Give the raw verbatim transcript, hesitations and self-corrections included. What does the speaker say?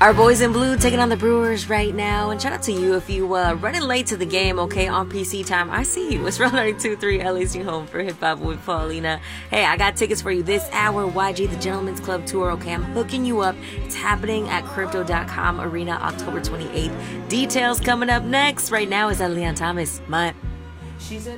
Our boys in blue taking on the Brewers right now. And shout out to you if you uh, running late to the game, okay, on P C time. I see you. It's Round ninety-two three L A C home for Hip Hop with Paulina. Hey, I got tickets for you this hour. Y G, the Gentleman's Club Tour, okay? I'm hooking you up. It's happening at Crypto dot com Arena October twenty-eighth. Details coming up next. Right now is that Leon Thomas. My...